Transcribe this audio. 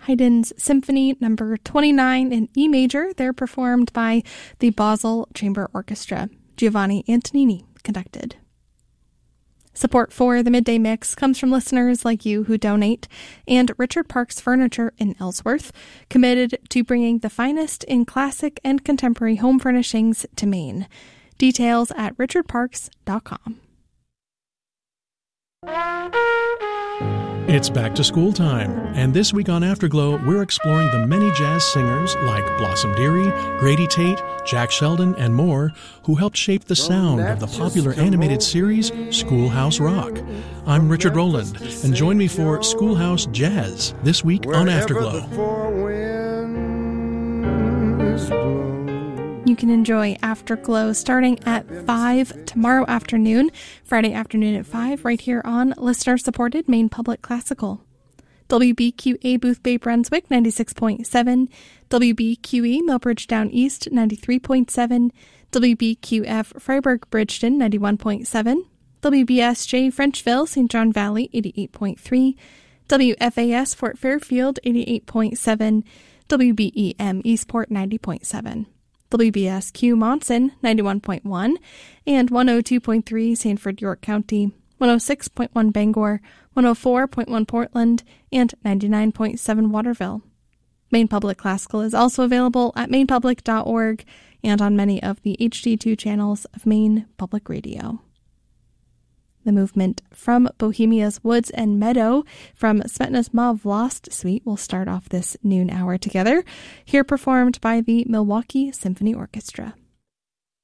Haydn's Symphony No. 29 in E major. They're performed by the Basel Chamber Orchestra. Giovanni Antonini conducted. Support for the Midday Mix comes from listeners like you who donate, and Richard Parks Furniture in Ellsworth, committed to bringing the finest in classic and contemporary home furnishings to Maine. Details at richardparks.com. It's back to school time, and this week on Afterglow, we're exploring the many jazz singers like Blossom Dearie, Grady Tate, Jack Sheldon, and more who helped shape the sound of the popular animated series Schoolhouse Rock. I'm Richard Rowland, and join me for Schoolhouse Jazz this week on Afterglow. You can enjoy Afterglow starting at 5 tomorrow afternoon, Friday afternoon at 5, right here on listener-supported Maine Public Classical. WBQA Boothbay Brunswick, 96.7, WBQE Millbridge Down East, 93.7, WBQF Freiburg Bridgeton, 91.7, WBSJ Frenchville, St. John Valley, 88.3, WFAS Fort Fairfield, 88.7, WBEM Eastport, 90.7. WBSQ Monson, 91.1, and 102.3 Sanford, York County, 106.1 Bangor, 104.1 Portland, and 99.7 Waterville. Maine Public Classical is also available at mainepublic.org and on many of the HD2 channels of Maine Public Radio. The movement from Bohemia's Woods and Meadow from Smetana's Ma Vlost Suite will start off this noon hour together, here performed by the Milwaukee Symphony Orchestra.